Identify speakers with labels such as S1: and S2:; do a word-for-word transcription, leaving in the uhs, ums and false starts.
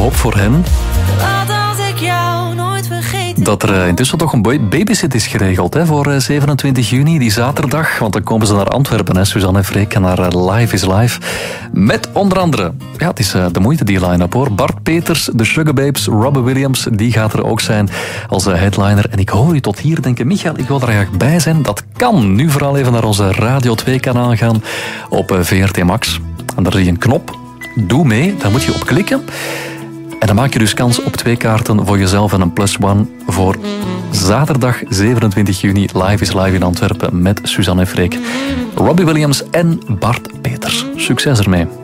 S1: hoop voor hen
S2: Laat als ik jou nooit vergeten.
S1: dat er intussen toch een babysit is geregeld hè, voor zevenentwintig juni, die zaterdag. Want dan komen ze naar Antwerpen, hè, Suzanne en Freek, en naar Live is Live. Met onder andere, ja, het is de moeite die line-up hoor. Bart Peters, de Sugababes, Robbie Williams, die gaat er ook zijn als headliner. En ik hoor u tot hier denken, Michael, ik wil er graag bij zijn. Dat kan. Nu vooral even naar onze Radio twee kanaal gaan op V R T Max. En daar zie je een knop. Doe mee, daar moet je op klikken. En dan maak je dus kans op twee kaarten voor jezelf en een plus one voor zaterdag zevenentwintig juni. Live is Live in Antwerpen met Suzanne en Freek, Robbie Williams en Bart Peters. Succes ermee.